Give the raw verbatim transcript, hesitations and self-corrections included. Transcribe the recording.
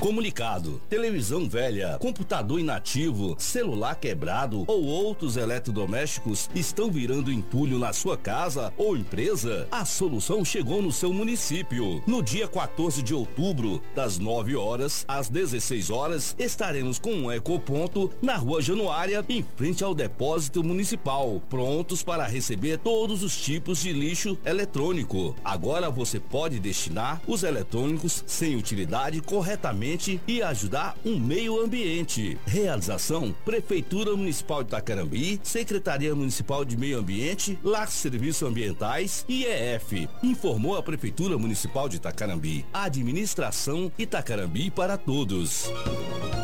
Comunicado: televisão velha, computador inativo, celular quebrado ou outros eletrodomésticos estão virando entulho na sua casa ou empresa? A solução chegou no seu município. No dia quatorze de outubro, das nove horas às dezesseis horas, estaremos com um ecoponto na Rua Januária, em frente ao depósito municipal, prontos para receber todos os tipos de lixo eletrônico. Agora você pode destinar os eletrônicos sem utilidade corretamente e ajudar o meio ambiente. Realização: Prefeitura Municipal de Itacarambi, Secretaria Municipal de Meio Ambiente, Lar Serviços Ambientais e I E F. Informou a Prefeitura Municipal de Itacarambi. Administração Itacarambi para todos.